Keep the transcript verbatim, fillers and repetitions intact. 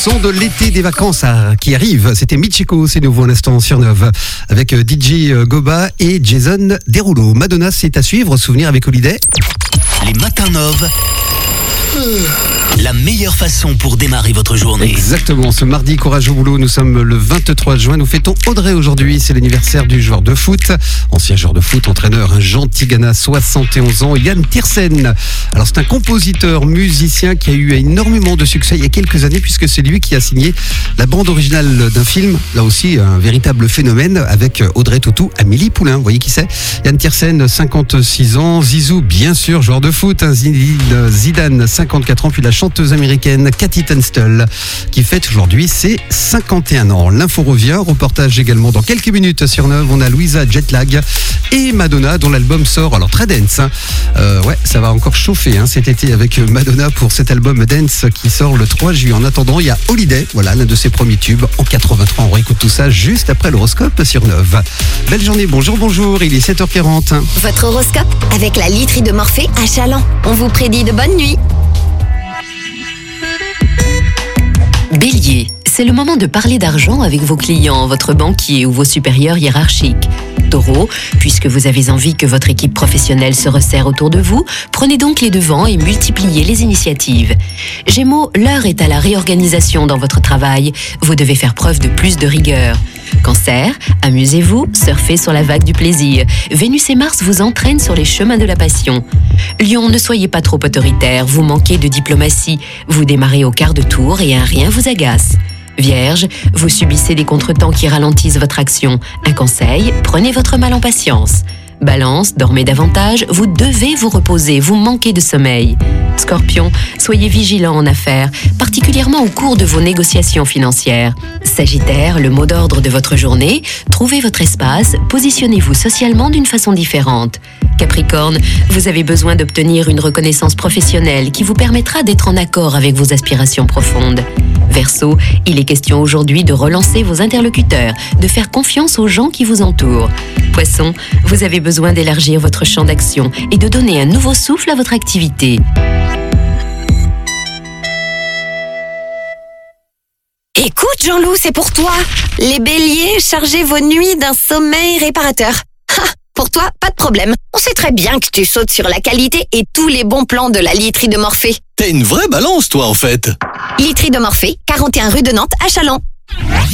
Son de l'été des vacances à- qui arrive, c'était Michiko, c'est nouveau un instant sur Neuve, avec euh, D J euh, Goba et Jason Derulo. Madonna, c'est à suivre, souvenir avec Holiday. Les matins Neuve, la meilleure façon pour démarrer votre journée. Exactement, ce mardi, courage au boulot, nous sommes le vingt-trois juin, nous fêtons Audrey aujourd'hui, c'est l'anniversaire du joueur de foot, ancien joueur de foot, entraîneur, un Jean Tigana, soixante et onze ans, Yann Tiersen. Alors c'est un compositeur, musicien qui a eu énormément de succès il y a quelques années, puisque c'est lui qui a signé la bande originale d'un film, là aussi un véritable phénomène, avec Audrey Tautou, Amélie Poulain, vous voyez qui c'est? Yann Tiersen, cinquante-six ans, Zizou, bien sûr, joueur de foot, hein, Zinedine Zidane, cinquante-quatre ans, puis la chanteuse américaine Cathy Tunstall, qui fête aujourd'hui ses cinquante et un ans. L'info revient, reportage également dans quelques minutes sur Neuve. On a Louisa Jetlag et Madonna, dont l'album sort, alors très dance, hein. Euh, ouais, ça va encore chauffer hein, cet été avec Madonna pour cet album Dance qui sort le trois juillet. En attendant, il y a Holiday, voilà l'un de ses premiers tubes en quatre-vingt-trois. On réécoute tout ça juste après l'horoscope sur Neuve. Belle journée, bonjour, bonjour, il est sept heures quarante. Votre horoscope avec la literie de Morphée à Chaland. On vous prédit de bonnes nuits. Bélier, c'est le moment de parler d'argent avec vos clients, votre banquier ou vos supérieurs hiérarchiques. Taureau, puisque vous avez envie que votre équipe professionnelle se resserre autour de vous, prenez donc les devants et multipliez les initiatives. Gémeaux, l'heure est à la réorganisation dans votre travail. Vous devez faire preuve de plus de rigueur. Cancer, amusez-vous, surfez sur la vague du plaisir. Vénus et Mars vous entraînent sur les chemins de la passion. Lion, ne soyez pas trop autoritaire, vous manquez de diplomatie. Vous démarrez au quart de tour et un rien vous agace. Vierge, vous subissez des contretemps qui ralentissent votre action. Un conseil, prenez votre mal en patience. Balance, dormez davantage, vous devez vous reposer, vous manquez de sommeil. Scorpion, soyez vigilant en affaires, particulièrement au cours de vos négociations financières. Sagittaire, le mot d'ordre de votre journée, trouvez votre espace, positionnez-vous socialement d'une façon différente. Capricorne, vous avez besoin d'obtenir une reconnaissance professionnelle qui vous permettra d'être en accord avec vos aspirations profondes. Verseau, il est question aujourd'hui de relancer vos interlocuteurs, de faire confiance aux gens qui vous entourent. Poisson, vous avez besoin d'élargir votre champ d'action et de donner un nouveau souffle à votre activité. Écoute Jean-Loup, c'est pour toi. Les béliers, chargez vos nuits d'un sommeil réparateur. Ha, pour toi, pas de problème. On sait très bien que tu sautes sur la qualité et tous les bons plans de la literie de Morphée. T'es une vraie balance, toi, en fait. Literie de Morphée, quarante et un rue de Nantes à Chaland.